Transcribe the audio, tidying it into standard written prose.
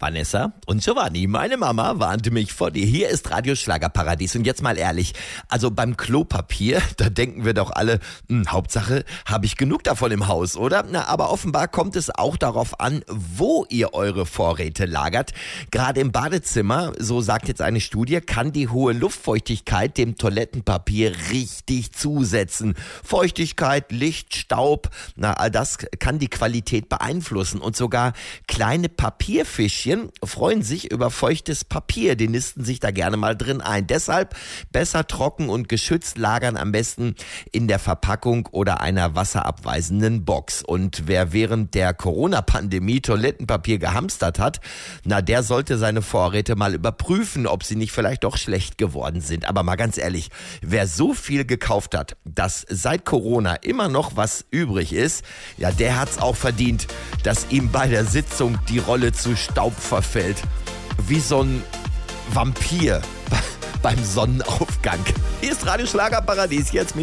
Vanessa und Giovanni, meine Mama warnte mich vor dir. Hier ist Radio Schlagerparadies. Und jetzt mal ehrlich, also beim Klopapier, da denken wir doch alle, Hauptsache habe ich genug davon im Haus, oder? Na, aber offenbar kommt es auch darauf an, wo ihr eure Vorräte lagert. Gerade im Badezimmer, so sagt jetzt eine Studie, kann die hohe Luftfeuchtigkeit dem Toilettenpapier richtig zusetzen. Feuchtigkeit, Licht, Staub, all das kann die Qualität beeinflussen. Und sogar kleine Papierfischchen freuen sich über feuchtes Papier. Die nisten sich da gerne mal drin ein. Deshalb besser trocken und geschützt lagern, am besten in der Verpackung oder einer wasserabweisenden Box. Und wer während der Corona-Pandemie Toilettenpapier gehamstert hat, der sollte seine Vorräte mal überprüfen, ob sie nicht vielleicht doch schlecht geworden sind. Aber mal ganz ehrlich, wer so viel gekauft hat, dass seit Corona immer noch was übrig ist, ja, der hat's auch verdient, dass ihm bei der Sitzung die Rolle zu Staub verfällt. Wie so ein Vampir beim Sonnenaufgang. Hier ist Radio Schlagerparadies, jetzt mit